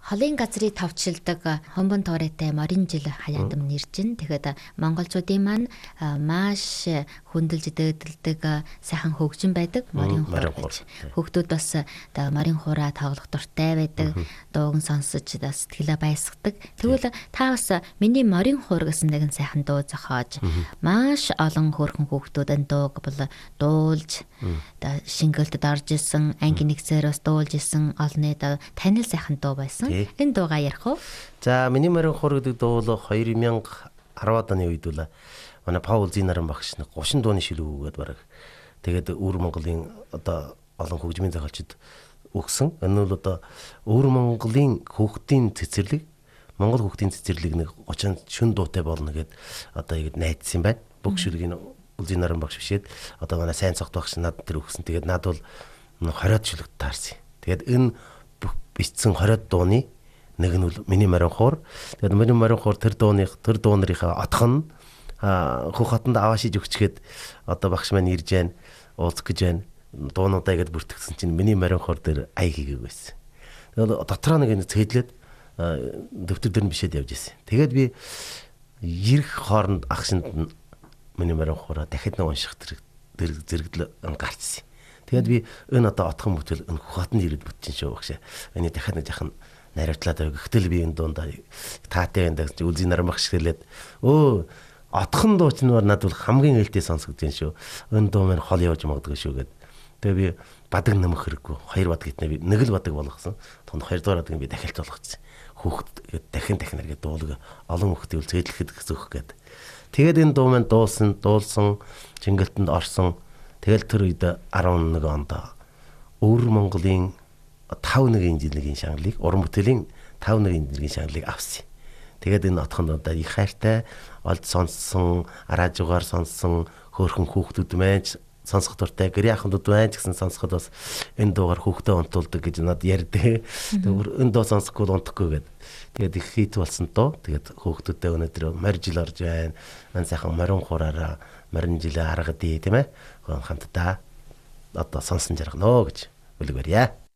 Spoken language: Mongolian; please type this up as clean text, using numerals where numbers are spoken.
холын газрыг тавчилдаг хомбон тооройтой морин жил хаяадам нэржин. Тэгэхээр монголчуудын маань маш хөндлөж дээдэлдэг сайхан хөгжин байдаг морин хуур гэж. Хүүхдүүд бас морин хуураа тоглох дуртай байдаг. Дууг сонсож сэтгэлээ баясгадаг. Тэгвэл та бас миний морин хуур гэсэн нэгэн сайхан дуу зохиож маш олон хөөрхөн хүүхдүүдэд дууг бол дуулж шингэлтэд орж исэн, анги нэгсээр бас дуулж исэн олны танил сайхан дуу байсан. Энэ дуугаа ярих уу? За миний морин хуур гэдэг дуу бол 2010-ад оны үед бол манай Паул Зинаран багш 30 дууны шилүү өгөөд бараг. Тэгээд Өвөр Монголын одоо олон хөгжмийн зохиолчид өгсөн. Энэ бол одоо Өвөр Монголын хүүхдийн цэцэрлэг, Монгол хүүхдийн цэцэрлэг нэг 30 шүн дуутай болно гэд одоо ингэж найдсан байна. Бүх шүлгийн Зинаран багш бишээд одоо манай сайн цогт багш надад тэр өгсөн. Тэгээд над бол 20-од шүлэгт таарсан. Тэгээд энэ бичсэн 20 дууны нэг нь бол миний морин хуур. Тэгээд миний морин хуур тэр дуунырынхаа отхон хөх хотонд аваа шиж өгчгээд одоо багш маань ирж байна, уулзах гэж байна. Дуунуудаа ингэж бүртгэсэн чинь миний морин хуур дээр ая хийгээг байсан. Тэгээд дотроо нэг цэдлээд дэвтэр дээр нь бишээд явж ирсэн. Тэгээд би ирэх хооронд агшинд миний морин хуураа дахиад нэг унших зэрэгдэл гарчсан. Тэгээд би энэ одоо отхон бүтэл энэ хотонд ирээд бүтчин шүү багш. Энийг дахиад нэг жахан наривтлаад байг. Гэтэл би энэ дуунд таатай энэ үлзий наран багш хэлээд отхон дуу чинь надад бол хамгийн ээлтэй сонсогдсон шүү. Энэ дуу маань хол явж магадгүй шүү гэд. Тэгээ би бадаг нэмэх хэрэггүй. 2 бадаг гэтнэ би нэг л бадаг болгосон. Тонд 2 дугаар бадаг би дахиад болгоцсон. Хүүхд дахин эргээд дуулга олон хүүхдийн үл зэдлэхэд гэсөх гэд. Тэгээд энэ дуу маань дуулсан жингэлтэнд орсон. Тэгэл тэр үед 11 онд Өвөр Монголын 5-1 инженерийн шагналыг уран бүтээлийн 5-1 инженерийн шагналыг авсан. Тэгээд энэ отхонд одоо их хайртай олд сонссон, радиогоор сонссон хөөрхөн хүүхдүүд маань сонсох дуртай, гэр яхандууд маань ч гэсэн сонсоход бас энэ дуугаар хүүхдээ унтуулдаг гэж надад ярьдаг. Тэгээд энэ дуу сонсохгүй унтахгүй гэдэг. Тэгээд их хит болсон доо. Тэгээд хүүхдүүдтэй өнөөдөр морь жил орж байна. Мань сайхан морин хуураараа морин жилээ аргадъя тийм ээ. Хамтдаа одоо сонсон жаргана гэж үлэг барья.